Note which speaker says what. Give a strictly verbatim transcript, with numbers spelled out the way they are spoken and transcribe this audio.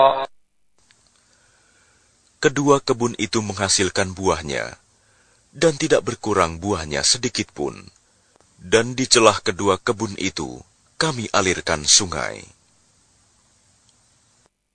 Speaker 1: Kedua kebun itu menghasilkan buahnya, dan tidak berkurang buahnya sedikit pun. Dan di celah kedua kebun itu, kami alirkan sungai.